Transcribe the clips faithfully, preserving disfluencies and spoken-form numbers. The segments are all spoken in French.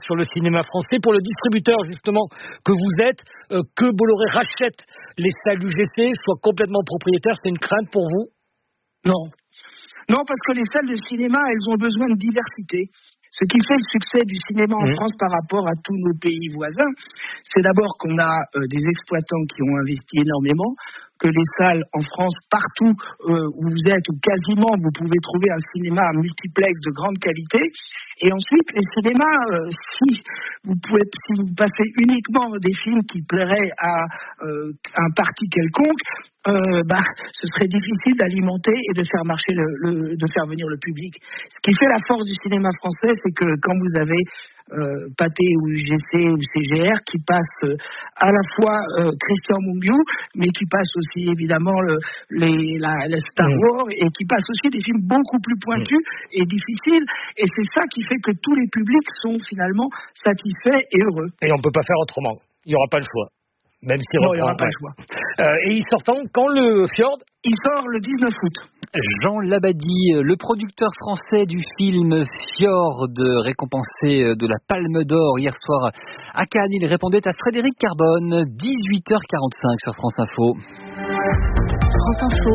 sur le cinéma français. Pour le distributeur, justement, que vous êtes, euh, que Bolloré rachète les salles U G C, soit complètement propriétaire, c'est une crainte pour vous? Non. Non, parce que les salles de cinéma, elles ont besoin de diversité. Ce qui fait le succès du cinéma en mmh. France par rapport à tous nos pays voisins, c'est d'abord qu'on a euh, des exploitants qui ont investi énormément, que les salles en France, partout euh, où vous êtes, ou quasiment, vous pouvez trouver un cinéma multiplex de grande qualité. Et ensuite, les cinémas, euh, si vous pouvez, si vous passez uniquement des films qui plairaient à euh, un parti quelconque, euh, bah, ce serait difficile d'alimenter et de faire marcher le, le, de faire venir le public. Ce qui fait la force du cinéma français, c'est que quand vous avez Euh, Pathé ou U G C ou C G R qui passe euh, à la fois euh, Christian Mungiu, mais qui passe aussi évidemment le, les, la, la Star Wars, et qui passe aussi des films beaucoup plus pointus et difficiles, et c'est ça qui fait que tous les publics sont finalement satisfaits et heureux. Et on ne peut pas faire autrement, il n'y aura pas le choix. Même s'il non, il n'y aura pas ouais. le choix. Euh, et il sort quand le Fjord? Il sort le dix-neuf août. Jean Labadie, le producteur français du film Fjord, récompensé de la Palme d'Or hier soir à Cannes, il répondait à Frédéric Carbone, dix-huit heures quarante-cinq sur France Info. France Info,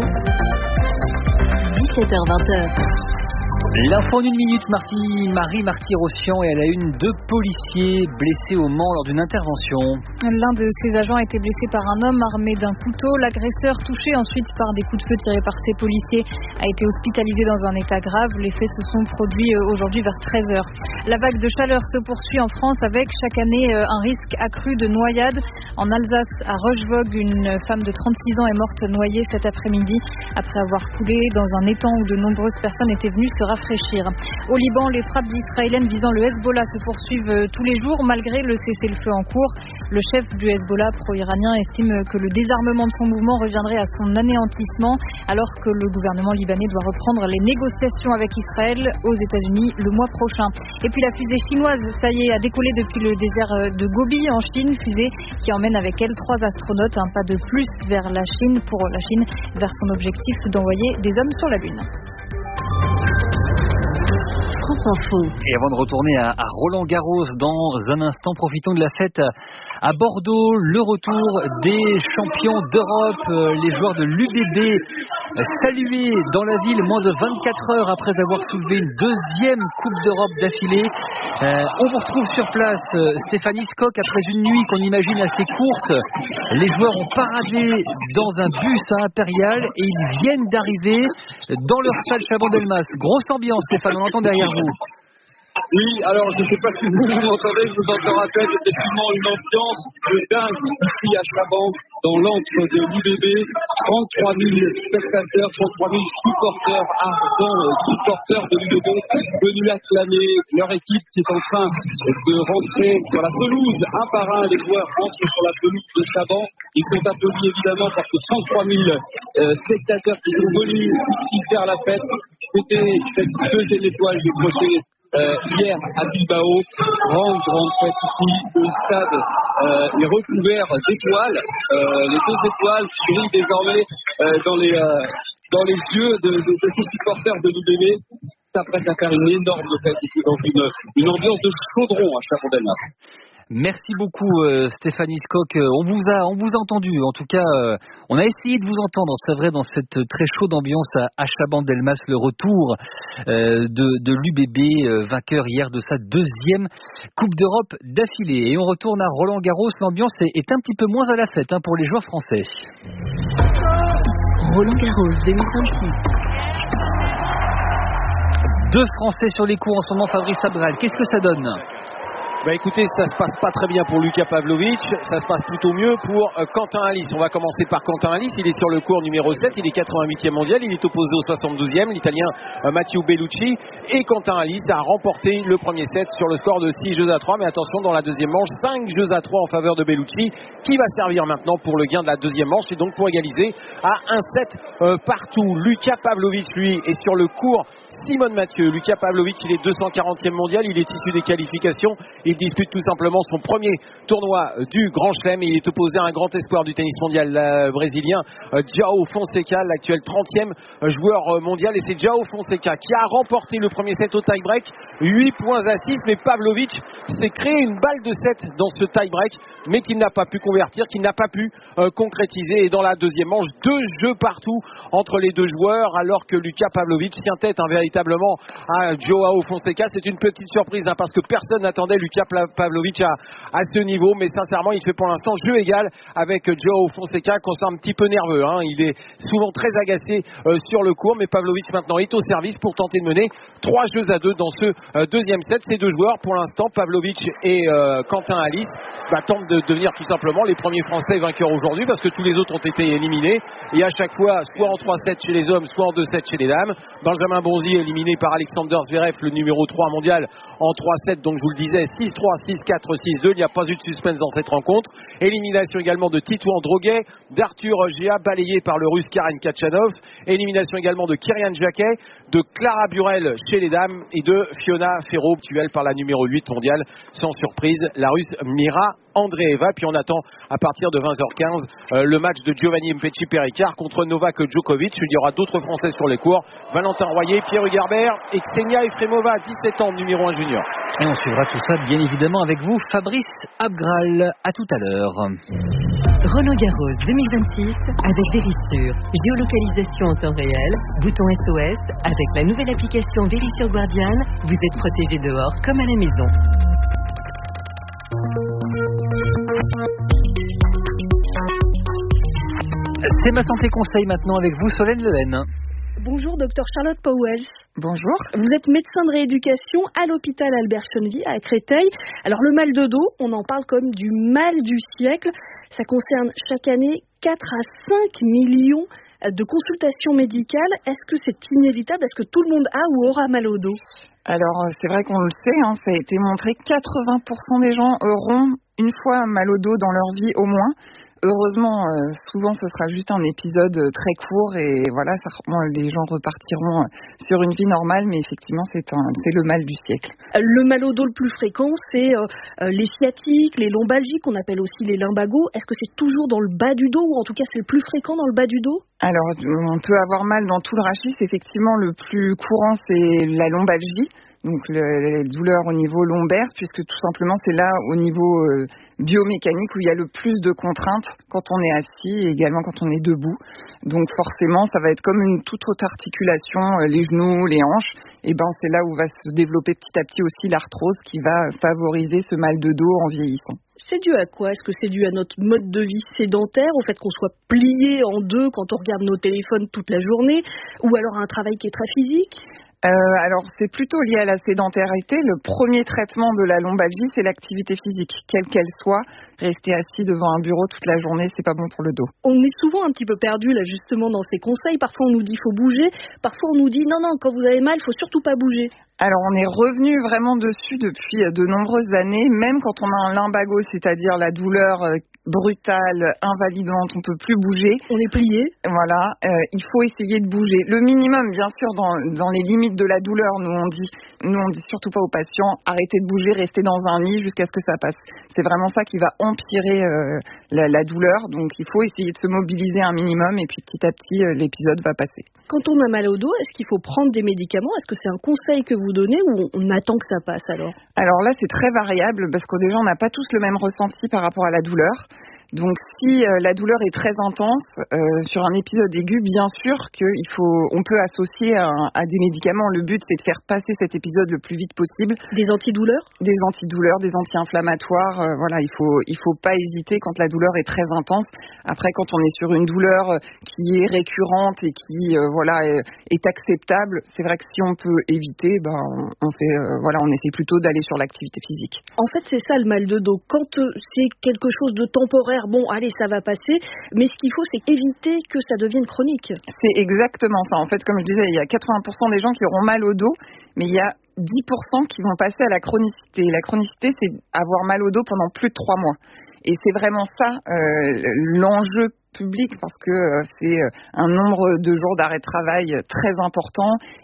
dix-sept heures vingt. L'info en une minute, Marty, Marie Marty-Rossian, et à la une, deux policiers blessés au Mans lors d'une intervention. L'un de ces agents a été blessé par un homme armé d'un couteau. L'agresseur, touché ensuite par des coups de feu tirés par ses policiers, a été hospitalisé dans un état grave. Les faits se sont produits aujourd'hui vers treize heures. La vague de chaleur se poursuit en France avec chaque année un risque accru de noyade. En Alsace, à Rochevogue, une femme de trente-six ans est morte noyée cet après-midi après avoir coulé dans un étang où de nombreuses personnes étaient venues se rafraîchir. Au Liban, les frappes israéliennes visant le Hezbollah se poursuivent tous les jours malgré le cessez-le-feu en cours. Le chef du Hezbollah pro-iranien estime que le désarmement de son mouvement reviendrait à son anéantissement alors que le gouvernement libanais doit reprendre les négociations avec Israël aux États-Unis le mois prochain. Et puis la fusée chinoise, ça y est, a décollé depuis le désert de Gobi en Chine, fusée qui emmène avec elle trois astronautes, un pas de plus vers la Chine, pour la Chine, vers son objectif d'envoyer des hommes sur la Lune. Et avant de retourner à, à Roland-Garros dans un instant, profitons de la fête à Bordeaux, le retour des champions d'Europe, les joueurs de l'U B B salués dans la ville moins de vingt-quatre heures après avoir soulevé une deuxième Coupe d'Europe d'affilée. Euh, on vous retrouve sur place, Stéphanie Skock, après une nuit qu'on imagine assez courte. Les joueurs ont paradé dans un bus à Impérial et ils viennent d'arriver dans leur salle Chabandelmas. Grosse ambiance, Stéphane, on entend derrière vous. Oui, alors je ne sais pas si vous m'entendez, je vous en rappelle effectivement une ambiance de dingue ici à Chaban, dans l'antre de l'U B B. trente-trois mille spectateurs, trente-trois mille supporters, ardents supporters de l'U B B, venus acclamer leur équipe qui est en train de rentrer sur la pelouse. Un par un, les joueurs rentrent sur la pelouse de Chaban. Ils sont applaudis évidemment parce que trente-trois mille euh, spectateurs qui sont venus ici faire la fête. C'était cette deuxième étoile décrochée Euh, hier à Bilbao, grande, grande fête ici, le stade euh, est recouvert d'étoiles, euh, les deux étoiles qui brillent désormais euh, dans, les, euh, dans les yeux de, de, de ces supporters de l'U B B. Ça prête à faire une énorme fête ici, donc une, une ambiance de chaudron à Chabandelmas. Merci beaucoup euh, Stéphanie Skock. Euh, on vous a, on vous a entendu. En tout cas, euh, on a essayé de vous entendre. C'est vrai, dans cette très chaude ambiance à, à Chabandelmas, le retour euh, de, de l'U B B, euh, vainqueur hier de sa deuxième Coupe d'Europe d'affilée. Et on retourne à Roland-Garros. L'ambiance est, est un petit peu moins à la fête hein, pour les joueurs français. Roland-Garros deux mille vingt-six. Deux Français sur les cours en ce moment. Fabrice Abdel, qu'est-ce que ça donne ? Bah écoutez, ça se passe pas très bien pour Luka Pavlovic, ça se passe plutôt mieux pour euh, Quentin Halys. On va commencer par Quentin Halys, il est sur le court numéro sept, il est quatre-vingt-huitième mondial, il est opposé au soixante-douzième, l'Italien euh, Matteo Bellucci, et Quentin Halys a remporté le premier set sur le score de six jeux à trois, mais attention, dans la deuxième manche, cinq jeux à trois en faveur de Bellucci, qui va servir maintenant pour le gain de la deuxième manche, et donc pour égaliser à un set euh, partout. Luka Pavlovic, lui, est sur le court Simone Mathieu. Luka Pavlovic, il est deux cent quarantième mondial, il est issu des qualifications, il dispute tout simplement son premier tournoi du Grand Chelem et il est opposé à un grand espoir du tennis mondial euh, brésilien, euh, João Fonseca, l'actuel trentième joueur euh, mondial, et c'est João Fonseca qui a remporté le premier set au tie-break, huit points à six, mais Pavlovic s'est créé une balle de set dans ce tie-break, mais qu'il n'a pas pu convertir, qu'il n'a pas pu euh, concrétiser, et dans la deuxième manche, deux jeux partout entre les deux joueurs, alors que Luka Pavlovic tient tête hein, véritablement à João Fonseca. C'est une petite surprise hein, parce que personne n'attendait Luka Pavlovic à, à ce niveau, mais sincèrement il fait pour l'instant jeu égal avec João Fonseca, qu'on sent un petit peu nerveux hein. Il est souvent très agacé euh, sur le court, mais Pavlovic maintenant est au service pour tenter de mener trois jeux à deux dans ce euh, deuxième set. Ces deux joueurs pour l'instant, Pavlovic et euh, Quentin Halys, bah, tentent de devenir tout simplement les premiers Français vainqueurs aujourd'hui, parce que tous les autres ont été éliminés, et à chaque fois soit en trois sept chez les hommes, soit en deux sept chez les dames. Benjamin Bonzi éliminé par Alexander Zverev, le numéro trois mondial, en trois sept, donc je vous le disais, six trois, six quatre, six deux. Il n'y a pas eu de suspense dans cette rencontre. Élimination également de Titouan Droguet, d'Arthur Gia, balayé par le russe Karen Khachanov. Élimination également de Kyrian Jacquet, de Clara Burel chez les dames et de Fiona Ferro, duel par la numéro huit mondiale, sans surprise, la russe Mira Andreeva. Puis on attend à partir de vingt heures quinze euh, le match de Giovanni Mpetshi Perricard contre Novak Djokovic. Il y aura d'autres Français sur les cours, Valentin Royer, Pierre Hugerbert et Ksenia Efremova, dix-sept ans, numéro un junior. Et on suivra tout ça bien évidemment avec vous, Fabrice Abgral. À tout à l'heure. Roland Garros deux mille vingt-six avec Verisure. Géolocalisation en temps réel, bouton S O S. Avec la nouvelle application Verisure Guardian, vous êtes protégé dehors comme à la maison. C'est ma santé conseil maintenant avec vous, Solène Lehen. Bonjour, docteur Charlotte Powell. Bonjour. Vous êtes médecin de rééducation à l'hôpital Albert Cheneville à Créteil. Alors le mal de dos, on en parle comme du mal du siècle. Ça concerne chaque année quatre à cinq millions de consultations médicales. Est-ce que c'est inévitable? Est-ce que tout le monde a ou aura mal au dos? Alors c'est vrai qu'on le sait, hein, ça a été montré, quatre-vingts pour cent des gens auront une fois mal au dos dans leur vie au moins. Heureusement, euh, souvent ce sera juste un épisode très court et voilà, ça, bon, les gens repartiront sur une vie normale, mais effectivement c'est, un, c'est le mal du siècle. Le mal au dos le plus fréquent, c'est euh, les sciatiques, les lombalgies, qu'on appelle aussi les lumbagos. Est-ce que c'est toujours dans le bas du dos, ou en tout cas c'est le plus fréquent dans le bas du dos? Alors on peut avoir mal dans tout le rachis, effectivement le plus courant c'est la lombalgie. Donc le, les douleurs au niveau lombaire, puisque tout simplement c'est là au niveau euh, biomécanique où il y a le plus de contraintes quand on est assis et également quand on est debout. Donc forcément ça va être comme une toute autre articulation, euh, les genoux, les hanches, et ben c'est là où va se développer petit à petit aussi l'arthrose qui va favoriser ce mal de dos en vieillissant. C'est dû à quoi? Est-ce que c'est dû à notre mode de vie sédentaire, au fait qu'on soit plié en deux quand on regarde nos téléphones toute la journée, ou alors à un travail qui est très physique? Euh, alors c'est plutôt lié à la sédentarité. Le premier traitement de la lombalgie, c'est l'activité physique, quelle qu'elle soit. Rester assis devant un bureau toute la journée, c'est pas bon pour le dos. On est souvent un petit peu perdu là justement dans ces conseils. Parfois on nous dit faut bouger, parfois on nous dit non non, quand vous avez mal, il faut surtout pas bouger. Alors on est revenu vraiment dessus depuis de nombreuses années, même quand on a un lumbago, c'est-à-dire la douleur brutale, invalidante, on peut plus bouger. On est plié. Voilà, euh, il faut essayer de bouger. Le minimum, bien sûr, dans, dans les limites de la douleur, nous on dit, nous on dit surtout pas aux patients, arrêtez de bouger, restez dans un lit jusqu'à ce que ça passe. C'est vraiment ça qui va empirer euh, la, la douleur, donc il faut essayer de se mobiliser un minimum et puis petit à petit euh, l'épisode va passer. Quand on a mal au dos, est-ce qu'il faut prendre des médicaments? Est-ce que c'est un conseil que vous donnez ou on attend que ça passe alors? Alors là c'est très variable parce que déjà on n'a pas tous le même ressenti par rapport à la douleur. Donc si euh, la douleur est très intense euh, sur un épisode aigu, bien sûr qu'il faut, on peut associer à, à des médicaments. Le but c'est de faire passer cet épisode le plus vite possible. Des antidouleurs? Des antidouleurs, des anti-inflammatoires. Euh, voilà, il faut, il faut pas hésiter quand la douleur est très intense. Après, quand on est sur une douleur qui est récurrente et qui euh, voilà est, est acceptable, c'est vrai que si on peut éviter, ben on fait euh, voilà, on essaie plutôt d'aller sur l'activité physique. En fait, c'est ça le mal de dos. Quand euh, c'est quelque chose de temporaire, bon, allez, ça va passer. Mais ce qu'il faut, c'est éviter que ça devienne chronique. C'est exactement ça. En fait, comme je disais, il y a quatre-vingts pour cent des gens qui auront mal au dos, mais il y a dix pour cent qui vont passer à la chronicité. La chronicité, c'est avoir mal au dos pendant plus de trois mois. Et c'est vraiment ça euh, l'enjeu public, parce que euh, c'est un nombre de jours d'arrêt de travail très important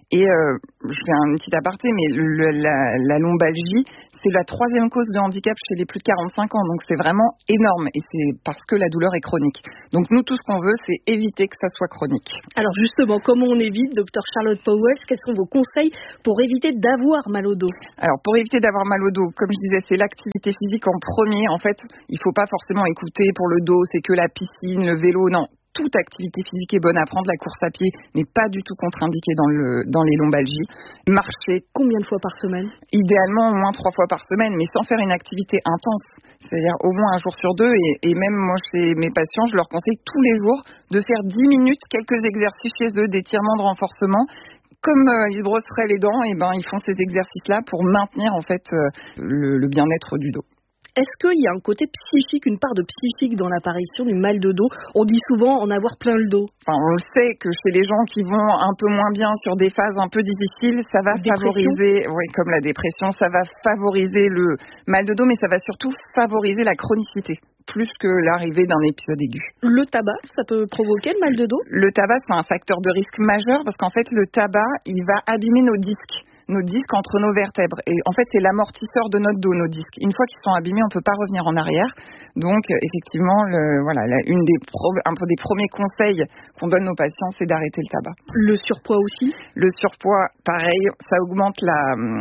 Et euh, je fais un petit aparté, mais le, la, la lombalgie, c'est la troisième cause de handicap chez les plus de quarante-cinq ans. Donc c'est vraiment énorme et c'est parce que la douleur est chronique. Donc nous, tout ce qu'on veut, c'est éviter que ça soit chronique. Alors justement, comment on évite, docteur Charlotte Powell? Quels sont vos conseils pour éviter d'avoir mal au dos? Alors pour éviter d'avoir mal au dos, comme je disais, c'est l'activité physique en premier. En fait, il ne faut pas forcément écouter pour le dos, c'est que la piscine, le vélo, non. Toute activité physique est bonne à prendre, la course à pied n'est pas du tout contre-indiquée dans, le, dans les lombalgies. Marcher. Combien de fois par semaine? Idéalement, au moins trois fois par semaine, mais sans faire une activité intense. C'est-à-dire au moins un jour sur deux. Et, et même moi, chez mes patients, je leur conseille tous les jours de faire dix minutes, quelques exercices chez eux, d'étirement, de renforcement. Comme euh, ils se brosseraient les dents, et ben, ils font ces exercices-là pour maintenir en fait euh, le, le bien-être du dos. Est-ce qu'il y a un côté psychique, une part de psychique dans l'apparition du mal de dos? On dit souvent en avoir plein le dos. Enfin, on sait que chez les gens qui vont un peu moins bien sur des phases un peu difficiles, ça va dépression. favoriser, oui, comme la dépression, ça va favoriser le mal de dos, mais ça va surtout favoriser la chronicité, plus que l'arrivée d'un épisode aigu. Le tabac, ça peut provoquer le mal de dos? Le tabac, c'est un facteur de risque majeur parce qu'en fait, le tabac, il va abîmer nos disques. nos disques entre nos vertèbres. Et en fait, c'est l'amortisseur de notre dos, nos disques. Une fois qu'ils sont abîmés, on ne peut pas revenir en arrière. Donc, effectivement, le, voilà, la, une des pro, un peu des premiers conseils qu'on donne aux patients, c'est d'arrêter le tabac. Le surpoids aussi? Le surpoids, pareil, ça augmente la,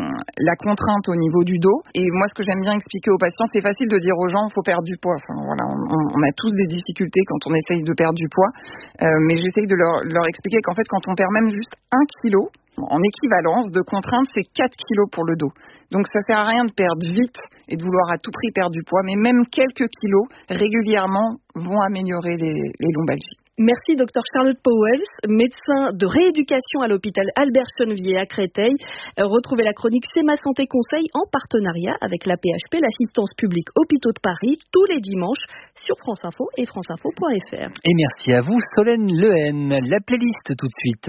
la contrainte au niveau du dos. Et moi, ce que j'aime bien expliquer aux patients, c'est facile de dire aux gens, il faut perdre du poids. Enfin, voilà, on, on a tous des difficultés quand on essaye de perdre du poids. Euh, mais j'essaye de leur, leur expliquer qu'en fait, quand on perd même juste un kilo, en équivalence de contrainte, c'est quatre kilos pour le dos. Donc ça sert à rien de perdre vite et de vouloir à tout prix perdre du poids, mais même quelques kilos régulièrement vont améliorer les, les lombalgies. Merci docteur Charlotte Powell, médecin de rééducation à l'hôpital Albert Chenevier à Créteil. Retrouvez la chronique C'est ma santé conseil en partenariat avec l'A P H P, l'assistance publique Hôpitaux de Paris, tous les dimanches sur France Info et franceinfo point f r. Et merci à vous Solène Lehen. La playlist tout de suite.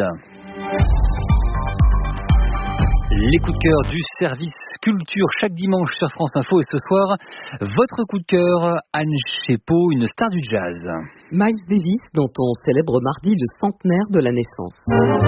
Les coups de cœur du service culture chaque dimanche sur France Info et ce soir, votre coup de cœur, Anne Chépot, une star du jazz. Miles Davis, dont on célèbre mardi le centenaire de la naissance.